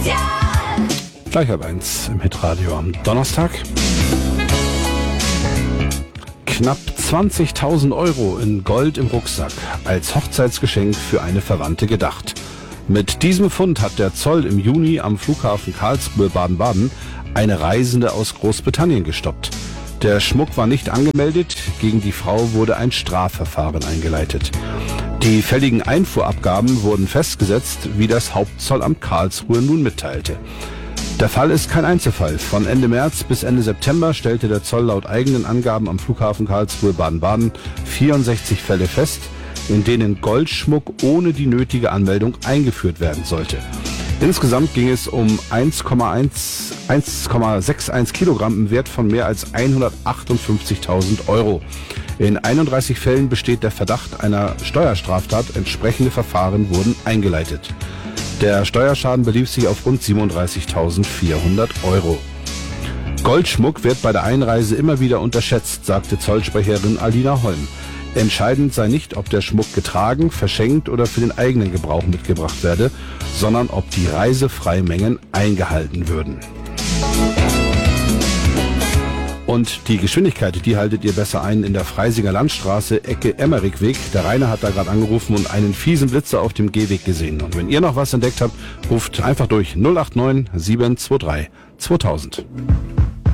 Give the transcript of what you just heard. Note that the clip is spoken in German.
Gleich ab 1 im Hitradio am Donnerstag. Knapp 20.000 Euro in Gold im Rucksack als Hochzeitsgeschenk für eine Verwandte gedacht. Mit diesem Fund hat der Zoll im Juni am Flughafen Karlsruhe Baden-Baden eine Reisende aus Großbritannien gestoppt. Der Schmuck war nicht angemeldet, gegen die Frau wurde ein Strafverfahren eingeleitet. Die fälligen Einfuhrabgaben wurden festgesetzt, wie das Hauptzollamt Karlsruhe nun mitteilte. Der Fall ist kein Einzelfall. Von Ende März bis Ende September stellte der Zoll laut eigenen Angaben am Flughafen Karlsruhe Baden-Baden 64 Fälle fest, in denen Goldschmuck ohne die nötige Anmeldung eingeführt werden sollte. Insgesamt ging es um 1,61 Kilogramm im Wert von mehr als 158.000 Euro. In 31 Fällen besteht der Verdacht einer Steuerstraftat. Entsprechende Verfahren wurden eingeleitet. Der Steuerschaden belief sich auf rund 37.400 Euro. Goldschmuck wird bei der Einreise immer wieder unterschätzt, sagte Zollsprecherin Alina Holm. Entscheidend sei nicht, ob der Schmuck getragen, verschenkt oder für den eigenen Gebrauch mitgebracht werde, sondern ob die Reisefreimengen eingehalten würden. Und die Geschwindigkeit, die haltet ihr besser ein in der Freisinger Landstraße, Ecke Emmerichweg. Der Rainer hat da gerade angerufen und einen fiesen Blitzer auf dem Gehweg gesehen. Und wenn ihr noch was entdeckt habt, ruft einfach durch 089 723 2000.